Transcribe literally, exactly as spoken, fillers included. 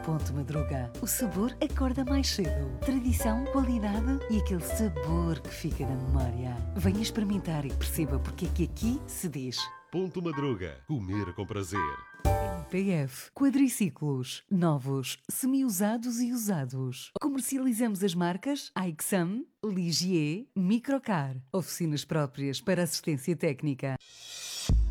Ponto Madruga. O sabor acorda mais cedo. Tradição, qualidade e aquele sabor que fica na memória. Venha experimentar e perceba porque é que aqui se diz Ponto Madruga. Comer com prazer. P F Quadriciclos, novos, semi-usados e usados. Comercializamos as marcas Aixam, Ligier, Microcar. Oficinas próprias para assistência técnica.